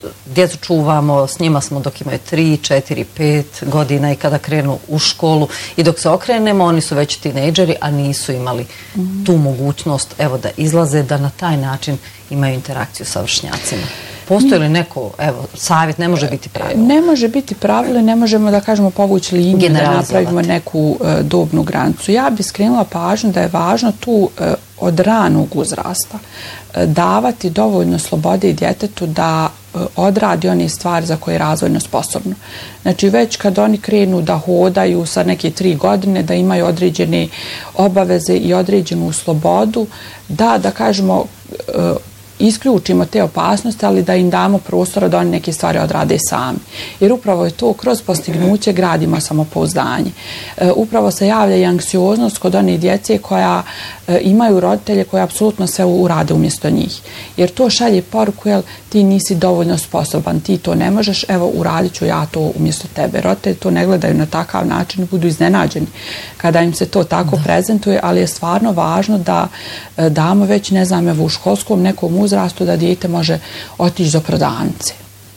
djecu čuvamo, s njima smo dok imaju 3, 4, 5 godina i kada krenu u školu i dok se okrenemo, oni su već tinejdžeri, a nisu imali tu mogućnost da izlaze, da na taj način imaju interakciju sa vršnjacima. Postoji li neko, savjet, ne može biti pravilo? Ne može biti pravilo, ne možemo da kažemo povući liniju, da napravimo neku dobnu granicu. Ja bih skrenula pažnju da je važno tu od ranog uzrasta davati dovoljno slobode djetetu da odradi one stvari za koje je razvojno sposobno. Znači već kad oni krenu da hodaju sa neke 3 godine, da imaju određene obaveze i određenu slobodu, da kažemo isključimo te opasnosti, ali da im damo prostora da oni neke stvari odrade sami. Jer upravo je to kroz postignuće gradimo samopouzdanje. Upravo se javlja i anksioznost kod one djece koja imaju roditelje koji apsolutno sve urade umjesto njih. Jer to šalje poruku, jel, ti nisi dovoljno sposoban, ti to ne možeš, evo uradit ću ja to umjesto tebe. Roditelji to ne gledaju na takav način, budu iznenađeni kada im se to tako prezentuje, ali je stvarno važno da damo već, ne znam, evo u školskom nekom uzrastu da dijete može otići do prodavnice.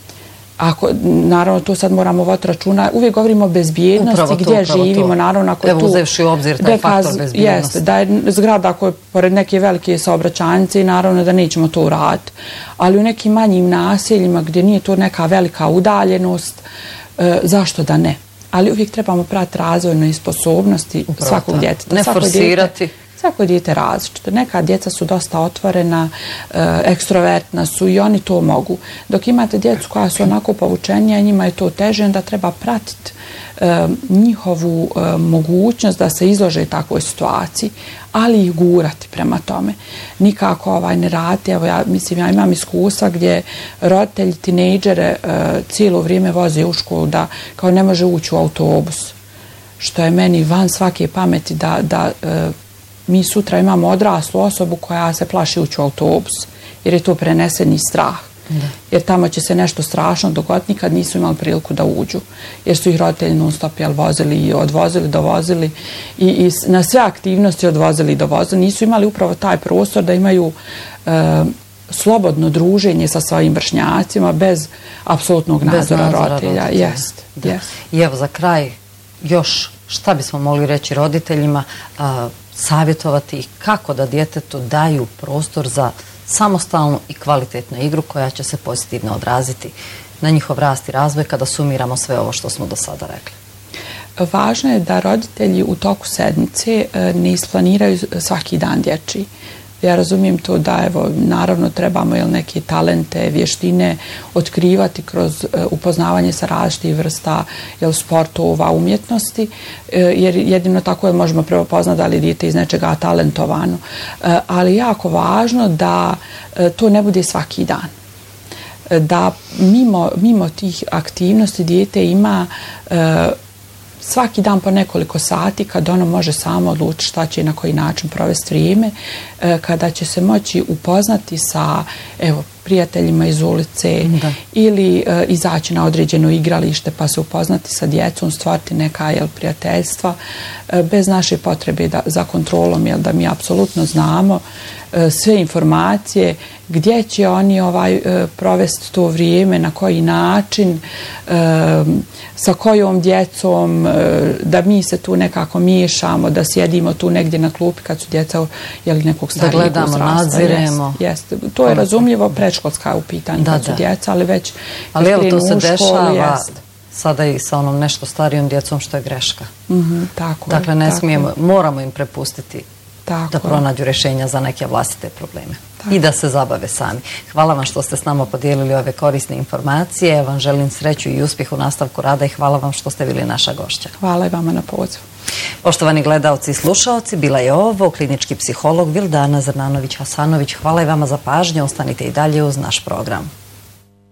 Naravno, to sad moramo voditi računa. Uvijek govorimo o bezbjednosti, gdje živimo. Naravno, ako evo, uzevši u obzir taj faktor bezbjednosti. Jeste, da je zgrada koja je pored neke velike saobraćajnice i naravno da nećemo to uraditi. Ali u nekim manjim naseljima gdje nije to neka velika udaljenost, zašto da ne? Ali uvijek trebamo pratiti razvojne sposobnosti svakog djeteta. Ne forsirati. Svako dijete različito. Neka djeca su dosta otvorena, ekstrovertna su i oni to mogu. Dok imate djecu koja su onako povučenija, njima je to teže, onda treba pratiti njihovu mogućnost da se izlože takvoj situaciji, ali ih gurati prema tome. Nikako ne raditi. Evo ja imam iskustva gdje roditelji tinejdžere cijelo vrijeme voze u školu da kao ne može ući u autobus. Što je meni van svake pameti da mi sutra imamo odraslu osobu koja se plaši ući u autobus, jer je to preneseni strah. Jer tamo će se nešto strašno dogoditi, nikad nisu imali priliku da uđu. Jer su ih roditelji non stop vozili i odvozili, dovozili i na sve aktivnosti odvozili i dovozili. Nisu imali upravo taj prostor da imaju slobodno druženje sa svojim vršnjacima bez apsolutnog nadzora roditelja. I evo za kraj još šta bismo mogli reći roditeljima, savjetovati ih kako da djetetu daju prostor za samostalnu i kvalitetnu igru koja će se pozitivno odraziti na njihov rast i razvoj kada sumiramo sve ovo što smo do sada rekli. Važno je da roditelji u toku sedmice ne isplaniraju svaki dan dječji. Ja razumijem to da, evo, naravno trebamo neke talente, vještine otkrivati kroz upoznavanje sa različitih vrsta sportova, umjetnosti, jer jedino tako možemo prepoznati da li je dijete iz nečega talentovano. Ali jako važno da to ne bude svaki dan. Da mimo tih aktivnosti dijete ima svaki dan po nekoliko sati kad ono može samo odlučiti šta će i na koji način provesti vrijeme, kada će se moći upoznati sa prijateljima iz ulice ili izaći na određeno igralište pa se upoznati sa djecom, stvariti neka prijateljstva bez naše potrebe za kontrolom, da mi apsolutno znamo sve informacije gdje će oni provesti to vrijeme, na koji način, sa kojom djecom, da mi se tu nekako miješamo, da sjedimo tu negdje na klupi kad su djeca nekog starijeg uzrasta. Da gledamo, nadziremo. To je razumljivo, predškolska je u pitanju kad su djeca, ali već ali evo to se dešava sada i sa onom nešto starijom djecom što je greška. Dakle, ne smijemo, moramo im prepustiti da pronađu rješenja za neke vlastite probleme i da se zabave sami. Hvala vam što ste s nama podijelili ove korisne informacije. Vam želim sreću i uspjeh u nastavku rada i hvala vam što ste bili naša gošća. Hvala i vama na pozivu. Poštovani gledalci i slušaoci, bila je ovo klinički psiholog Vildana Zrnanović-Hasanović. Hvala i vama za pažnju. Ostanite i dalje uz naš program.